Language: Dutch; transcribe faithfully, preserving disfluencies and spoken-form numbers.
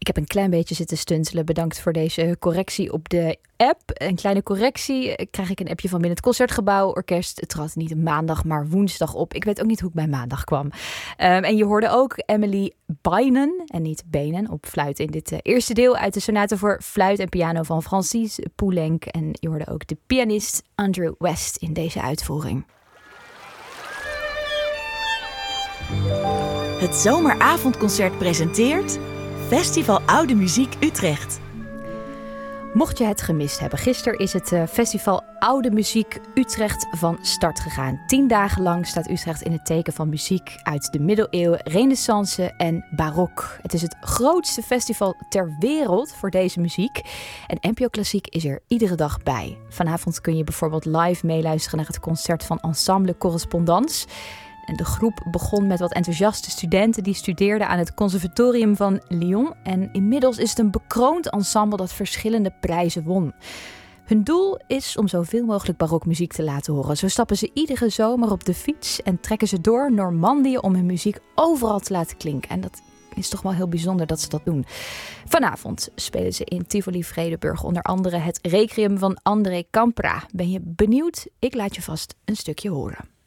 heb een klein beetje zitten stuntelen. Bedankt voor deze correctie op de app. Een kleine correctie. Krijg ik een appje van binnen het Concertgebouw Orkest. Het trad niet maandag, maar woensdag op. Ik weet ook niet hoe ik bij maandag kwam. Um, en je hoorde ook Emily Beinen, en niet Benen, op fluit in dit uh, eerste deel uit de sonate voor fluit en piano van Francis Poulenc. En je hoorde ook de pianist Andrew West in deze uitvoering. Het Zomeravondconcert presenteert Festival Oude Muziek Utrecht. Mocht je het gemist hebben, gisteren is het uh, Festival Oude Muziek Utrecht van start gegaan. Tien dagen lang staat Utrecht in het teken van muziek uit de middeleeuwen, renaissance en barok. Het is het grootste festival ter wereld voor deze muziek. En N P O Klassiek is er iedere dag bij. Vanavond kun je bijvoorbeeld live meeluisteren naar het concert van Ensemble Correspondance. En de groep begon met wat enthousiaste studenten die studeerden aan het Conservatorium van Lyon. En inmiddels is het een bekroond ensemble dat verschillende prijzen won. Hun doel is om zoveel mogelijk barokmuziek te laten horen. Zo stappen ze iedere zomer op de fiets en trekken ze door Normandië om hun muziek overal te laten klinken. En dat is toch wel heel bijzonder dat ze dat doen. Vanavond spelen ze in Tivoli Vredenburg onder andere het Requiem van André Campra. Ben je benieuwd? Ik laat je vast een stukje horen.